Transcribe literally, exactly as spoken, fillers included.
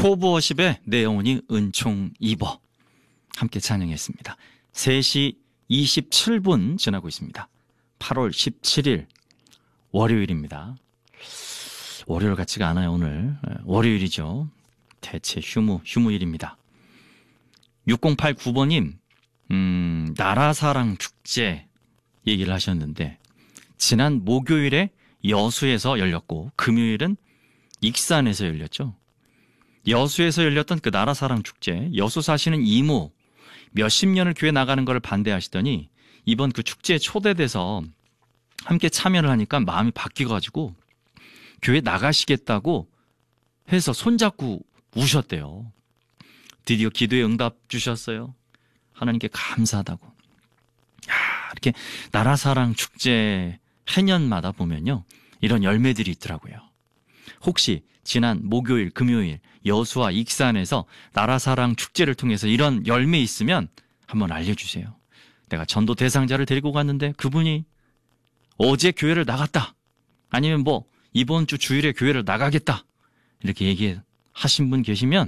포브워십의 내 영혼이 은총 입어 함께 찬양했습니다. 세 시 이십칠 분 지나고 있습니다. 팔월 십칠일 월요일입니다. 월요일 같지가 않아요. 오늘 월요일이죠. 대체 휴무 휴무일입니다. 육공팔구 번님 음, 나라사랑 축제 얘기를 하셨는데 지난 목요일에 여수에서 열렸고 금요일은 익산에서 열렸죠. 여수에서 열렸던 그 나라사랑 축제, 여수 사시는 이모 몇십 년을 교회 나가는 걸 반대하시더니 이번 그 축제에 초대돼서 함께 참여를 하니까 마음이 바뀌어가지고 교회 나가시겠다고 해서 손잡고 우셨대요. 드디어 기도에 응답 주셨어요. 하나님께 감사하다고. 야, 이렇게 나라사랑 축제 해년마다 보면요, 이런 열매들이 있더라고요. 혹시 지난 목요일, 금요일 여수와 익산에서 나라사랑 축제를 통해서 이런 열매 있으면 한번 알려주세요. 내가 전도 대상자를 데리고 갔는데 그분이 어제 교회를 나갔다, 아니면 뭐 이번 주 주일에 교회를 나가겠다, 이렇게 얘기하신 분 계시면